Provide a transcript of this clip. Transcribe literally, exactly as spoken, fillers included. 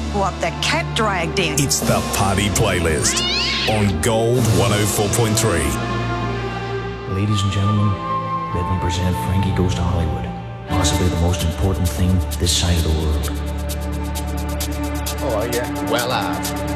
what the cat dragged in. It's the Party Playlist on Gold one oh four point three. Ladies and gentlemen, let me present Frankie Goes to Hollywood. Possibly the most important thing this side of the world. Oh, yeah. Well, uh,